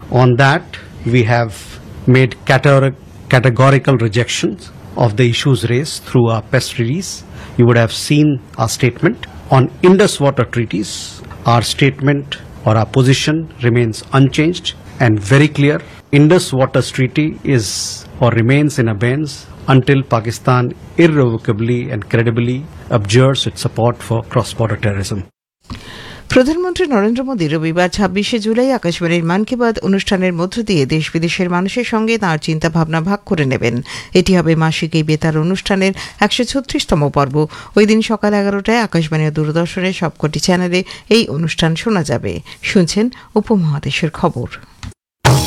On that, we have made categorical rejections of the issues raised through our press release. You would have seen our statement. On Indus water treaties, our statement or our position remains unchanged and very clear. Indus Waters Treaty is or remains in abeyance until Pakistan irrevocably and credibly abjures its support for cross-border terrorism. প্রধানমন্ত্রী নরেন্দ্র মোদী রবিবার ২৬শে জুলাই আকাশবাণীর মন কি বাত অনুষ্ঠানের মধ্য দিয়ে দেশ বিদেশের মানুষের সঙ্গে তাঁর চিন্তা ভাবনা ভাগ করে নেবেন। এটি হবে মাসিক এই বেতার অনুষ্ঠানের ১৩৬তম পর্ব। ওই দিন সকাল ১১টায় আকাশবাণী ও দূরদর্শনের সবকটি চ্যানেলে এই অনুষ্ঠান শোনা যাবে। শুনছেন উপমহাদেশের খবর।